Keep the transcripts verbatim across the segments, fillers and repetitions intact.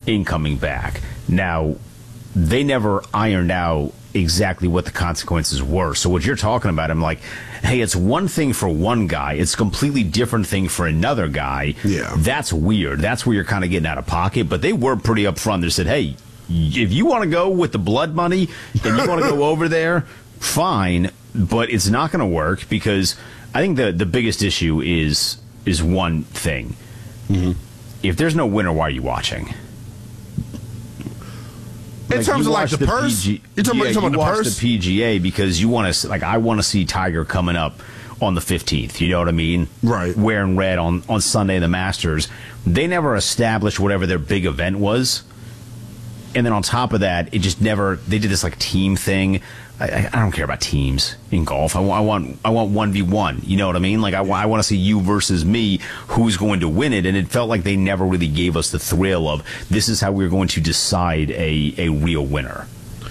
in coming back. Now, they never ironed out exactly what the consequences were. So what you're talking about, I'm like, hey, it's one thing for one guy. It's a completely different thing for another guy. Yeah. That's weird. That's where you're kind of getting out of pocket. But they were pretty upfront. They said, hey, if you want to go with the blood money and you want to go over there, fine. But it's not going to work because I think the, the biggest issue is is one thing. Mm-hmm. If there's no winner, why are you watching? In like terms you of like the, the purse, P G, you're talking, yeah, about, you're talking you about the watch purse. the P G A because you want to like I want to see Tiger coming up on the fifteenth. You know what I mean? Right. Wearing red on on Sunday in the Masters. They never established whatever their big event was, and then on top of that, it just never. They did this like team thing. I, I don't care about teams in golf. I, I want I want one v one. You know what I mean? Like I, I want to see you versus me. Who's going to win it? And it felt like they never really gave us the thrill of this is how we're going to decide a, a real winner.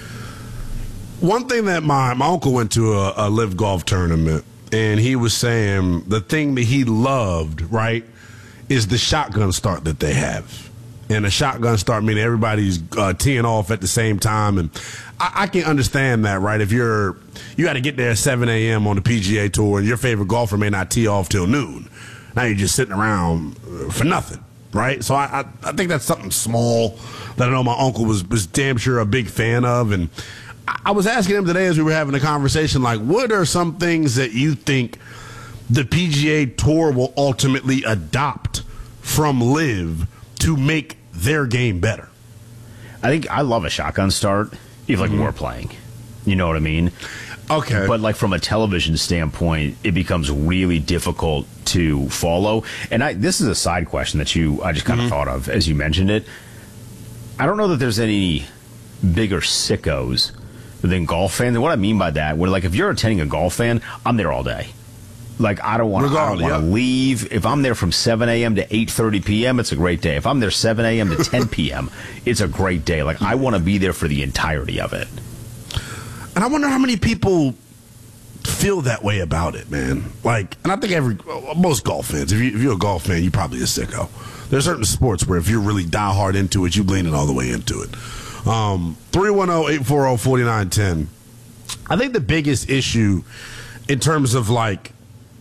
One thing that my, my uncle went to a, a live golf tournament, and he was saying the thing that he loved, right, is the shotgun start that they have. And a shotgun start meaning everybody's uh, teeing off at the same time. And I, I can understand that, right? If you're, you got to get there at seven a.m. on the P G A Tour, and your favorite golfer may not tee off till noon. Now you're just sitting around for nothing, right? So I, I, I think that's something small that I know my uncle was, was damn sure a big fan of. And I, I was asking him today as we were having a conversation, like, what are some things that you think the P G A Tour will ultimately adopt from Live to make their game better? I think I love a shotgun start if like mm-hmm. we're playing. You know what I mean? Okay. But like from a television standpoint, it becomes really difficult to follow. And I this is a side question that you I just kind of mm-hmm. thought of as you mentioned it. I don't know that there's any bigger sickos than golf fans. And what I mean by that, where like if you're attending a golf fan, I'm there all day. Like, I don't want to yeah. leave. If I'm there from seven a.m. to eight thirty p.m., it's a great day. If I'm there seven a.m. to ten p.m., it's a great day. Like, I want to be there for the entirety of it. And I wonder how many people feel that way about it, man. Like, and I think every, most golf fans, if, you, if you're a golf fan, you're probably a sicko. There's certain sports where if you're really die hard into it, you lean it all the way into it. Um, three one zero, eight four zero, four nine one zero. I think the biggest issue in terms of, like,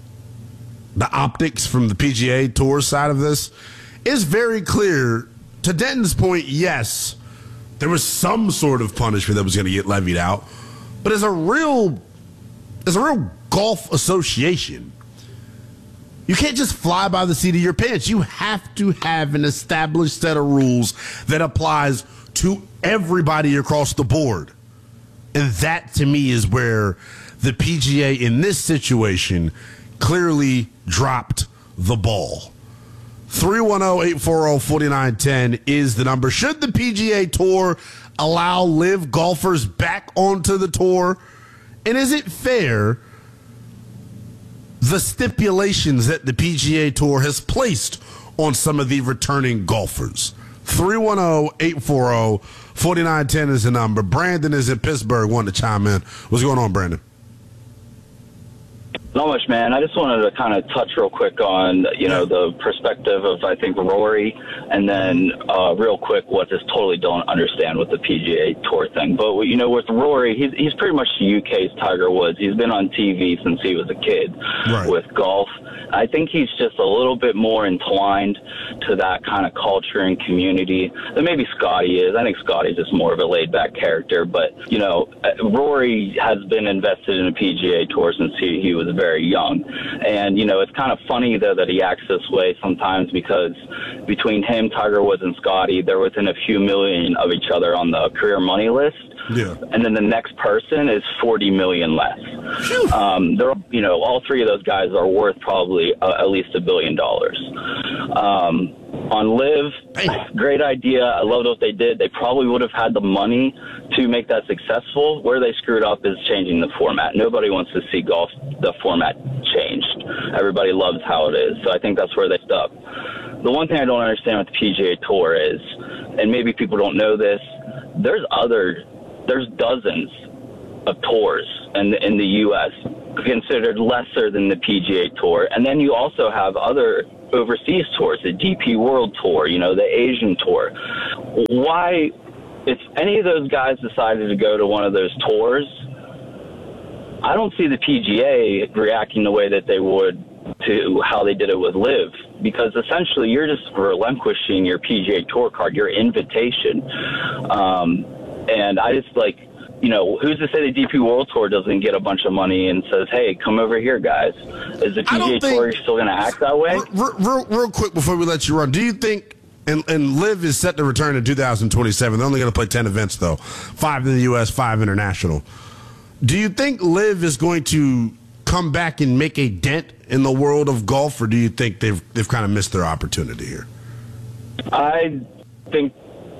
the optics from the P G A Tour side of this is very clear. To Denton's point, yes, there was some sort of punishment that was going to get levied out, but as a real, as a real golf association, you can't just fly by the seat of your pants. You have to have an established set of rules that applies to everybody across the board. And that, to me, is where the P G A in this situation clearly dropped the ball. three one zero, eight four zero, four nine one zero is the number. Should the P G A Tour allow live golfers back onto the tour? And is it fair, the stipulations that the P G A Tour has placed on some of the returning golfers? three one zero, eight four zero, four nine one zero is the number. Brandon is in Pittsburgh, wanting to chime in. What's going on, Brandon? Not much, man. I just wanted to kind of touch real quick on, you know, the perspective of, I think, Rory, and then uh, real quick what just totally don't understand with the P G A Tour thing. But, you know, with Rory, he's, he's pretty much the U K's Tiger Woods. He's been on T V since he was a kid right. with golf. I think he's just a little bit more entwined to that kind of culture and community than maybe Scotty is. I think Scotty's just more of a laid-back character. But, you know, Rory has been invested in the P G A Tour since he, he was very young. And, you know, it's kind of funny, though, that he acts this way sometimes because between him, Tiger Woods, and Scotty, they're within a few million of each other on the career money list. Yeah. And then the next person is forty million less. Um, they're, you know, all three of those guys are worth probably uh, at least a billion dollars. Um, on Live, great idea. I loved what they did. They probably would have had the money to make that successful. Where they screwed up is changing the format. Nobody wants to see golf, the format changed. Everybody loves how it is. So I think that's where they stuck. The one thing I don't understand with the P G A Tour is, and maybe people don't know this, there's other, there's dozens of tours in the, in the U S considered lesser than the P G A Tour. And then you also have other overseas tours, the D P World Tour, you know, the Asian Tour. why, if any of those guys decided to go to one of those tours, I don't see the P G A reacting the way that they would to how they did it with Liv, because essentially you're just relinquishing your P G A Tour card, your invitation. Um, and I just like, you know, who's to say the D P World Tour doesn't get a bunch of money and says, hey, come over here, guys? Is the P G A Tour still going to act that way? Real, real, real quick before we let you run, do you think, and, and Liv is set to return in two thousand twenty-seven, they're only going to play ten events, though, five in the U S, five international. Do you think Liv is going to come back and make a dent in the world of golf, or do you think they've they've kind of missed their opportunity here? I think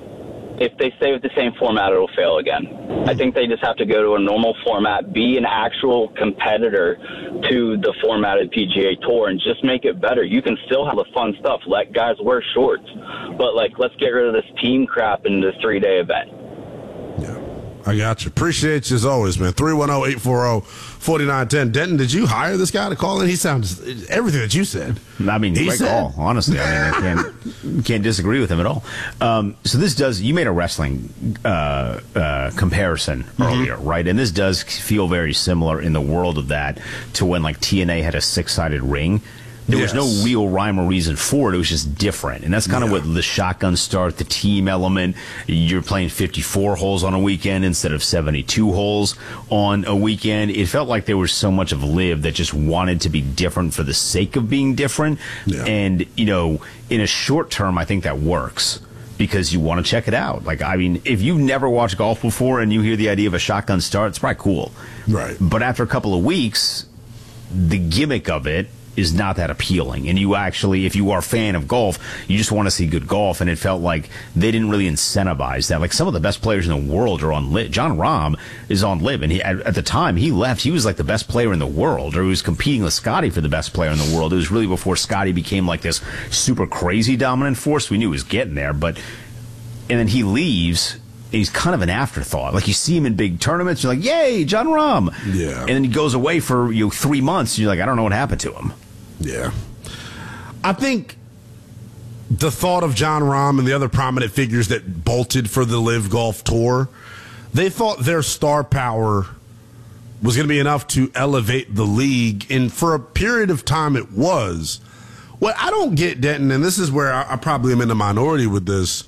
if they stay with the same format, it'll fail again. I think they just have to go to a normal format, be an actual competitor to the formatted P G A Tour, and just make it better. You can still have the fun stuff. Let guys wear shorts. But, like, let's get rid of this team crap in the three-day event. Yeah, I got you. Appreciate you as always, man. three one zero, eight four zero, four nine one zero. Denton, did you hire this guy to call in? He sounds everything that you said. I mean, he great said. call, honestly. I mean, I can't, can't disagree with him at all. Um, so this does, you made a wrestling uh, uh, comparison mm-hmm. earlier, right? And this does feel very similar in the world of that to when, like, T N A had a six-sided ring. There yes. was no real rhyme or reason for it. It was just different. And that's kind of yeah. what the shotgun start, the team element. You're playing fifty-four holes on a weekend instead of seventy-two holes on a weekend. It felt like there was so much of Liv that just wanted to be different for the sake of being different. Yeah. And, you know, in a short term, I think that works because you want to check it out. Like, I mean, if you've never watched golf before and you hear the idea of a shotgun start, it's probably cool. Right. But after a couple of weeks, the gimmick of it is not that appealing. And you actually, if you are a fan of golf, you just want to see good golf. And it felt like they didn't really incentivize that. Like, some of the best players in the world are on Liv. Jon Rahm is on Liv. And he, at, at the time he left, he was like the best player in the world, or he was competing with Scotty for the best player in the world. It was really before Scotty became like this super crazy dominant force. We knew he was getting there, but, and then he leaves. He's kind of an afterthought. Like, you see him in big tournaments, you're like, yay, Jon Rahm. Yeah. And then he goes away for, you know, three months, and you're like, I don't know what happened to him. Yeah. I think the thought of Jon Rahm and the other prominent figures that bolted for the Liv Golf Tour, they thought their star power was going to be enough to elevate the league, and for a period of time it was. What I don't get, Denton, and this is where I, I probably am in the minority with this,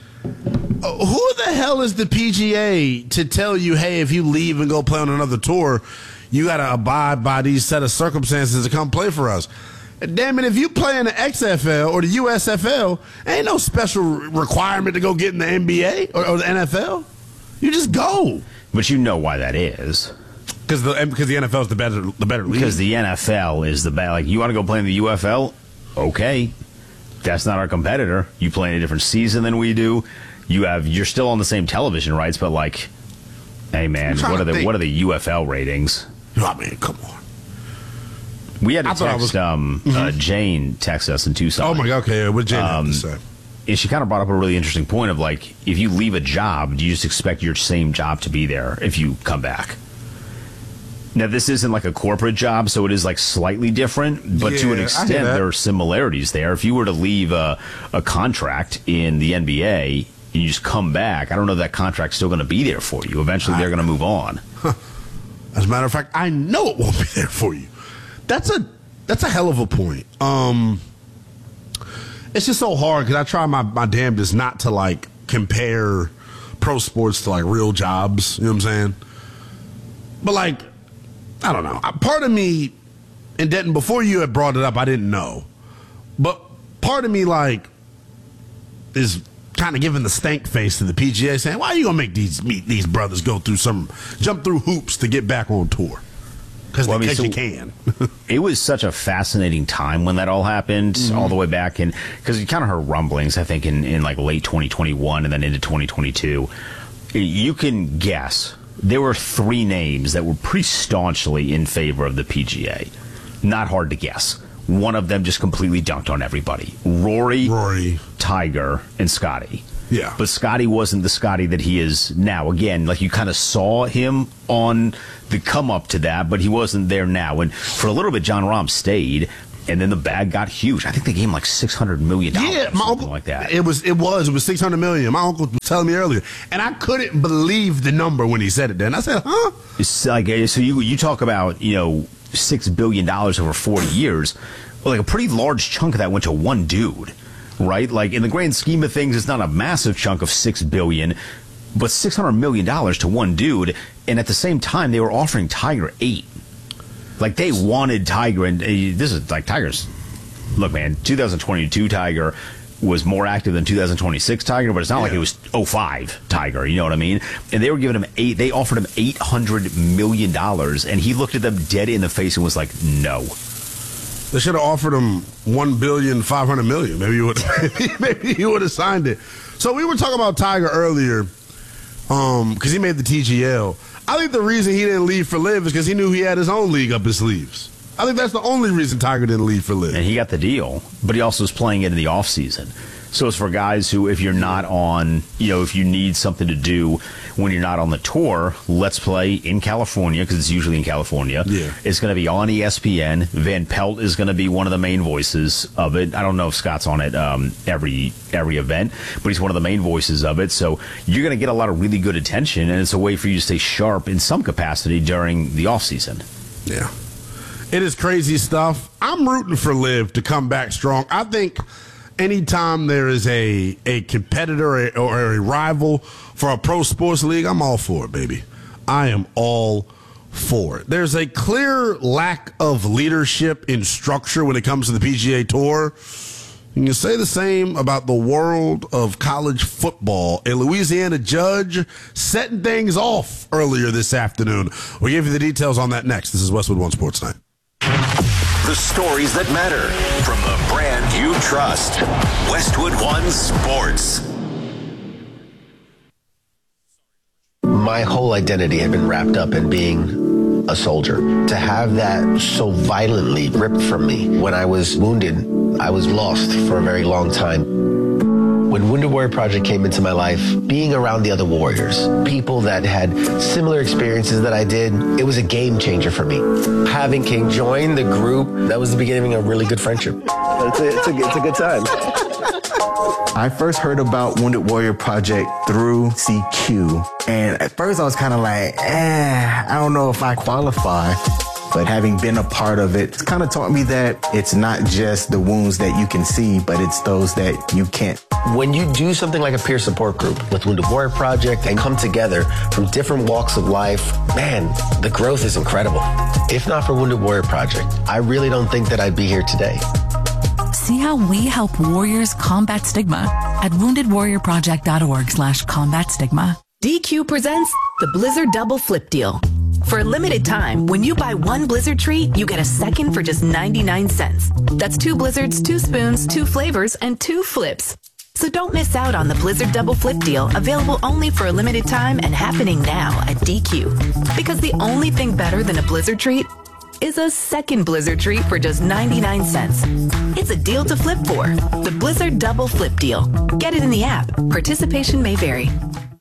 uh, who the hell is the P G A to tell you, hey, if you leave and go play on another tour, you got to abide by these set of circumstances to come play for us? Damn it, if you play in the X F L or the U S F L, ain't no special requirement to go get in the N B A or, or the N F L. You just go. But you know why that is. Because the, because the N F L is the better, the better league. Because the N F L is the best. Like, you want to go play in the U F L? Okay. That's not our competitor. You play in a different season than we do. You have, you're still on the same television rights, but, like, hey, man, what are the think. what are the U F L ratings? I mean, come on. We had to I text was, um, mm-hmm. uh, Jane text us in Tucson. Oh my God! Okay, what Jane um, have to say? And she kind of brought up a really interesting point of, like, if you leave a job, do you just expect your same job to be there if you come back? Now, this isn't like a corporate job, so it is like slightly different, but yeah, to an extent, there are similarities there. If you were to leave a, a contract in the N B A and you just come back, I don't know if that contract's still going to be there for you. Eventually, they're going to move on. Huh. As a matter of fact, I know it won't be there for you. That's a that's a hell of a point. Um, it's just so hard because I try my, my damnedest not to, like, compare pro sports to, like, real jobs. You know what I'm saying? But, like, I don't know. Part of me, and Denton, before you had brought it up, I didn't know. But part of me, like, is kind of giving the stank face to the P G A, saying, why are you going to make these meet these brothers go through some, jump through hoops to get back on tour? Because well, I mean, so you can. It was such a fascinating time when that all happened, mm-hmm. all the way back in, because you kind of heard rumblings, I think, in, in like late twenty twenty-one and then into twenty twenty-two. You can guess. There were three names that were pretty staunchly in favor of the P G A. Not hard to guess. One of them just completely dunked on everybody. Rory, Rory, Tiger, and Scotty. Yeah. But Scotty wasn't the Scotty that he is now. Again, like, you kind of saw him on the come up to that, but he wasn't there now. And for a little bit, Jon Rahm stayed. And then the bag got huge. I think they gave him like six hundred million dollars Yeah, or my something uncle, like that. It was, it was, it was six hundred million dollars. My uncle was telling me earlier, and I couldn't believe the number when he said it. Then I said, "Huh?" It's like, so you you talk about, you know, six billion dollars over forty years. Well, like a pretty large chunk of that went to one dude, right? Like in the grand scheme of things, it's not a massive chunk of six billion dollars, but six hundred million dollars to one dude. And at the same time, they were offering Tiger eight. Like they wanted Tiger, and uh, this is like Tiger's. Look, man, two thousand twenty-two Tiger was more active than two thousand twenty-six Tiger, but it's not yeah. like it was oh five Tiger, you know what I mean? And they were giving him eight, they offered him eight hundred million dollars, and he looked at them dead in the face and was like, no. They should have offered him one billion five hundred million. Maybe you would maybe he would have signed it. So we were talking about Tiger earlier, um, because he made the T G L. I think the reason he didn't leave for Live is because he knew he had his own league up his sleeves. I think that's the only reason Tiger didn't leave for Live. And he got the deal, but he also was playing it in the offseason. So it's for guys who, if you're not on, you know, if you need something to do when you're not on the tour, let's play in California, because it's usually in California. Yeah. It's going to be on E S P N. Van Pelt is going to be one of the main voices of it. I don't know if Scott's on it um, every every event, but he's one of the main voices of it. So you're going to get a lot of really good attention, and it's a way for you to stay sharp in some capacity during the offseason. Yeah. It is crazy stuff. I'm rooting for Liv to come back strong. I think anytime there is a, a competitor or a, or a rival for a pro sports league, I'm all for it, baby. I am all for it. There's a clear lack of leadership in structure when it comes to the P G A Tour. You can say the same about the world of college football. A Louisiana judge setting things off earlier this afternoon. We'll give you the details on that next. This is Westwood One Sports Night. The stories that matter from the brand you trust. Westwood One Sports. My whole identity had been wrapped up in being a soldier. To have that so violently ripped from me when I was wounded, I was lost for a very long time. When Wounded Warrior Project came into my life, being around the other warriors, people that had similar experiences that I did, it was a game changer for me. Having King join the group, that was the beginning of a really good friendship. It's a, it's a, it's a good time. I first heard about Wounded Warrior Project through C Q. And at first I was kind of like, eh, I don't know if I qualify. But having been a part of it, it's kind of taught me that it's not just the wounds that you can see, but it's those that you can't. When you do something like a peer support group with Wounded Warrior Project and come together from different walks of life, man, the growth is incredible. If not for Wounded Warrior Project, I really don't think that I'd be here today. See how we help warriors combat stigma at wounded warrior project dot org slash combat stigma. D Q presents the Blizzard Double Flip Deal. For a limited time, when you buy one Blizzard treat, you get a second for just ninety-nine cents. That's two Blizzards, two spoons, two flavors, and two flips. So don't miss out on the Blizzard Double Flip Deal, available only for a limited time and happening now at D Q. Because the only thing better than a Blizzard treat is a second Blizzard treat for just ninety-nine cents. It's a deal to flip for. The Blizzard Double Flip Deal. Get it in the app. Participation may vary.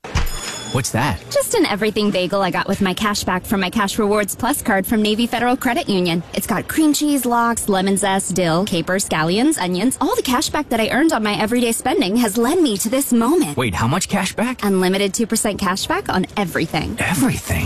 What's that? Just an everything bagel I got with my cash back from my Cash Rewards Plus card from Navy Federal Credit Union. It's got cream cheese, lox, lemon zest, dill, capers, scallions, onions. All the cash back that I earned on my everyday spending has led me to this moment. Wait, how much cash back? Unlimited two percent cash back on everything. Everything?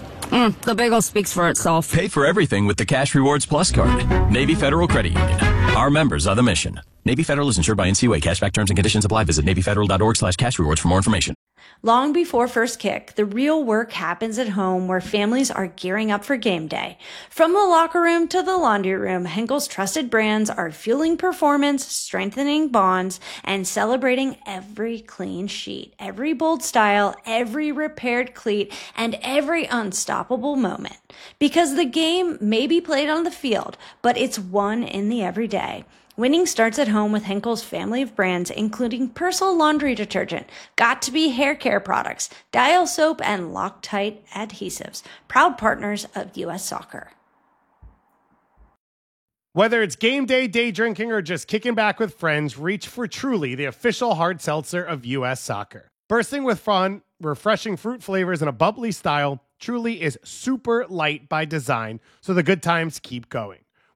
Mm, the bagel speaks for itself. Pay for everything with the Cash Rewards Plus card. Navy Federal Credit Union. Our members are the mission. Navy Federal is insured by N C U A. Cashback terms and conditions apply. Visit navy federal dot org slash cash rewards for more information. Long before first kick, the real work happens at home where families are gearing up for game day. From the locker room to the laundry room, Henkel's trusted brands are fueling performance, strengthening bonds, and celebrating every clean sheet, every bold style, every repaired cleat, and every unstoppable moment. Because the game may be played on the field, but it's won in the everyday. Winning starts at home with Henkel's family of brands, including Persil laundry detergent, Got2b hair care products, Dial soap, and Loctite adhesives, proud partners of U S Soccer. Whether it's game day, day drinking, or just kicking back with friends, reach for Truly, the official hard seltzer of U S Soccer. Bursting with fun, refreshing fruit flavors, and a bubbly style, Truly is super light by design, so the good times keep going.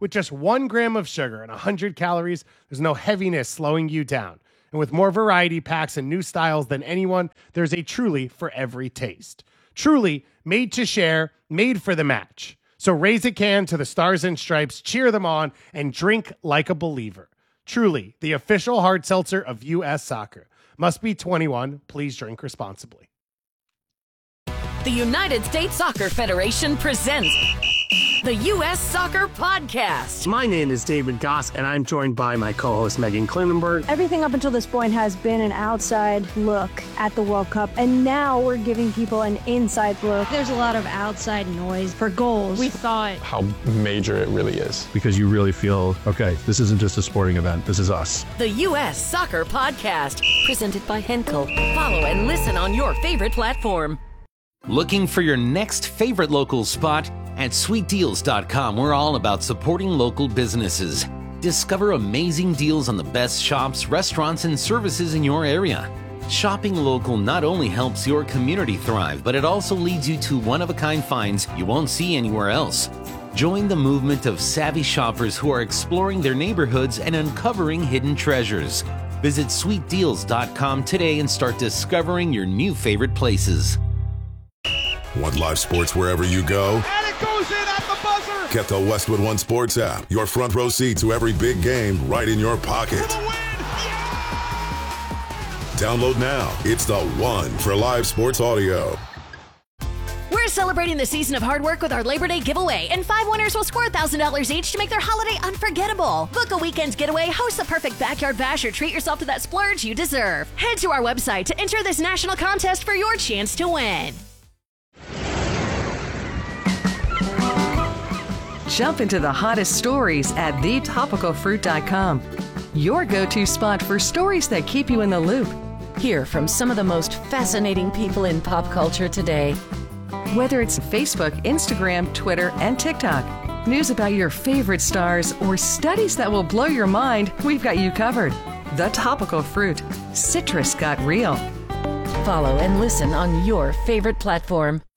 With just one gram of sugar and one hundred calories, there's no heaviness slowing you down. And with more variety packs and new styles than anyone, there's a Truly for every taste. Truly, made to share, made for the match. So raise a can to the Stars and Stripes, cheer them on, and drink like a believer. Truly, the official hard seltzer of U S Soccer. Must be twenty-one. Please drink responsibly. The United States Soccer Federation presents the U S Soccer Podcast. My name is David Goss, and I'm joined by my co-host Megan Klinenberg. Everything up until this point has been an outside look at the World Cup, and now we're giving people an inside look. There's a lot of outside noise for goals. We thought how major it really is. Because you really feel, okay, this isn't just a sporting event, this is us. The U S Soccer Podcast, presented by Henkel. Follow and listen on your favorite platform. Looking for your next favorite local spot? At sweet deals dot com, we're all about supporting local businesses. Discover amazing deals on the best shops, restaurants, and services in your area. Shopping local not only helps your community thrive, but it also leads you to one-of-a-kind finds you won't see anywhere else. Join the movement of savvy shoppers who are exploring their neighborhoods and uncovering hidden treasures. Visit sweet deals dot com today and start discovering your new favorite places. Want live sports wherever you go? And it goes in at the buzzer! Get the Westwood One Sports app. Your front row seat to every big game right in your pocket. For the win! Yeah! Download now. It's the one for live sports audio. We're celebrating the season of hard work with our Labor Day giveaway, and five winners will score one thousand dollars each to make their holiday unforgettable. Book a weekend getaway, host the perfect backyard bash, or treat yourself to that splurge you deserve. Head to our website to enter this national contest for your chance to win. Jump into the hottest stories at the topical fruit dot com. Your go-to spot for stories that keep you in the loop. Hear from some of the most fascinating people in pop culture today. Whether it's Facebook, Instagram, Twitter, and TikTok, news about your favorite stars, or studies that will blow your mind, we've got you covered. The Topical Fruit. Citrus got real. Follow and listen on your favorite platform.